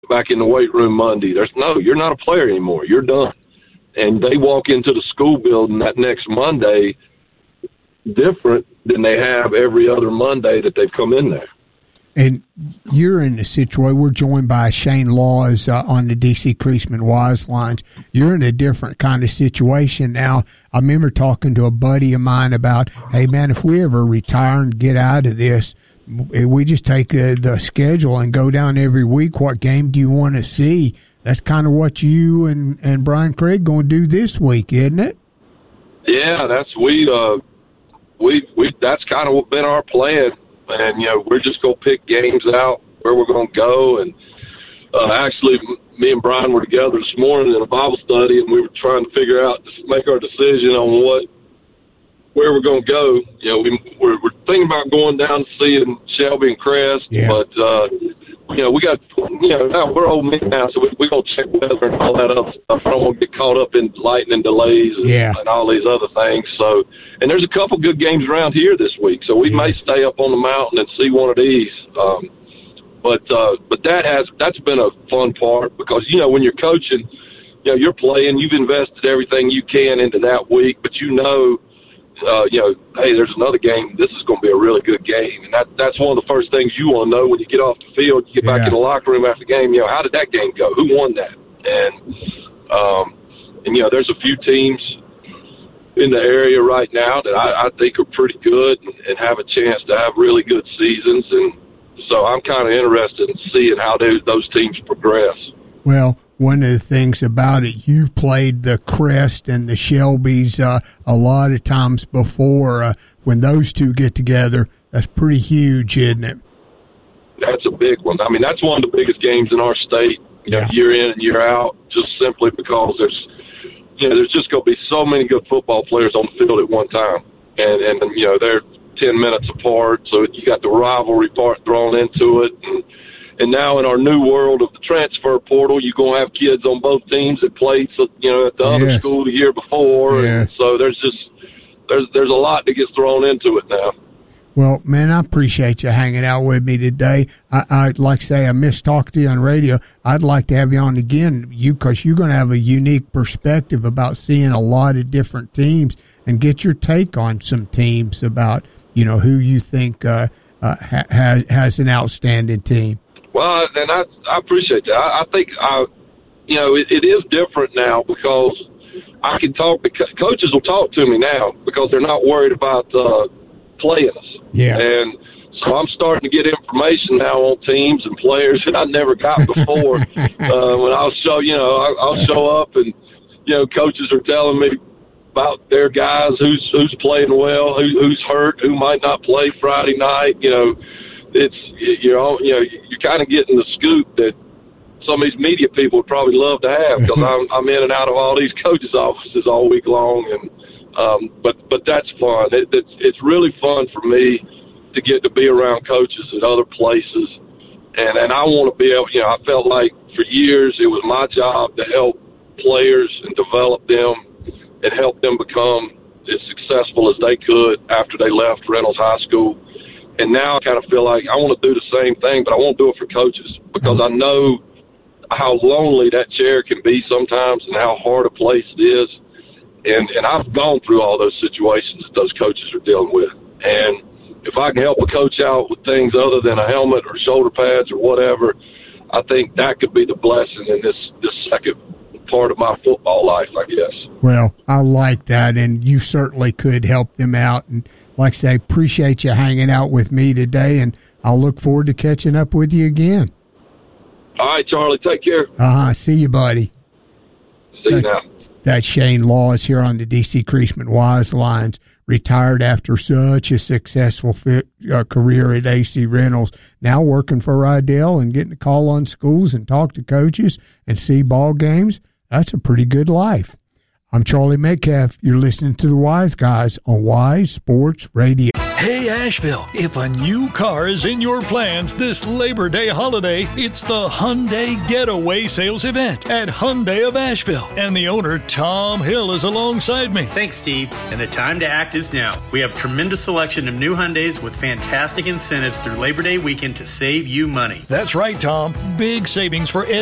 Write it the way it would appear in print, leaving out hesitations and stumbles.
back in the weight room Monday. You're not a player anymore. You're done. And they walk into the school building that next Monday different than they have every other Monday that they've come in there. And you're in a situation, we're joined by Shane Laws on the D.C. Creasman Wise lines. You're in a different kind of situation now. I remember talking to a buddy of mine about, hey, man, if we ever retire and get out of this, we just take the schedule and go down every week. What game do you want to see? That's kind of what you and Brian Craig going to do this week, isn't it? Yeah, that's that's kind of been our plan. And, we're just going to pick games out where we're going to go. And actually, me and Brian were together this morning in a Bible study, and we were trying to figure out, make our decision on where we're going to go. We're thinking about going down to seeing Shelby and Crest. Yeah. But, we got, now we're old men now, so we're going to check weather and all that other stuff. I don't want to get caught up in lightning delays and all these other things. So, and there's a couple good games around here this week, so we may stay up on the mountain and see one of these. But that's been a fun part because, when you're coaching, you're playing, you've invested everything you can into that week, but hey, there's another game. This is going to be a really good game. And that's one of the first things you want to know when you get off the field, you get back in the locker room after the game, how did that game go? Who won that? And there's a few teams in the area right now that I think are pretty good and have a chance to have really good seasons. And so I'm kind of interested in seeing how those teams progress. Well, one of the things about it, you've played the Crest and the Shelbys a lot of times before. When those two get together, that's pretty huge, isn't it? That's a big one. I mean, that's one of the biggest games in our state, year in and year out, just simply because there's just going to be so many good football players on the field at one time. And they're 10 minutes apart, so you got the rivalry part thrown into it. And now in our new world of the transfer portal, you're going to have kids on both teams that played, at the other school the year before. And so there's a lot that gets thrown into it now. Well, man, I appreciate you hanging out with me today. I'd like to say I missed talking to you on radio. I'd like to have you on again, because you're going to have a unique perspective about seeing a lot of different teams and get your take on some teams about, who you think has an outstanding team. Well, and I appreciate that. I think, it is different now because I can talk. Coaches will talk to me now because they're not worried about playing us. Yeah. And so I'm starting to get information now on teams and players that I never got before. When I'll show up and, coaches are telling me about their guys, who's playing well, who's hurt, who might not play Friday night, you're kind of getting the scoop that some of these media people would probably love to have because I'm in and out of all these coaches' offices all week long, and but that's fun. It's really fun for me to get to be around coaches at other places, and I want to be able. I felt like for years it was my job to help players and develop them and help them become as successful as they could after they left Reynolds High School. And now I kind of feel like I want to do the same thing, but I won't do it for coaches because I know how lonely that chair can be sometimes and how hard a place it is. And I've gone through all those situations that those coaches are dealing with. And if I can help a coach out with things other than a helmet or shoulder pads or whatever, I think that could be the blessing in this second part of my football life, I guess. Well, I like that, and you certainly could help them out. And like I say, appreciate you hanging out with me today, and I'll look forward to catching up with you again. All right, Charlie, take care. See you, buddy. See you now. That's Shane Laws here on the D.C. Creasman Wise Lines, retired after such a successful career at A.C. Reynolds, now working for Rydell and getting to call on schools and talk to coaches and see ball games. That's a pretty good life. I'm Charlie Metcalf. You're listening to the Wise Guys on Wise Sports Radio. Hey Asheville, if a new car is in your plans this Labor Day holiday, it's the Hyundai Getaway Sales Event at Hyundai of Asheville. And the owner, Tom Hill, is alongside me. Thanks, Steve. And the time to act is now. We have tremendous selection of new Hyundais with fantastic incentives through Labor Day weekend to save you money. That's right, Tom. Big savings for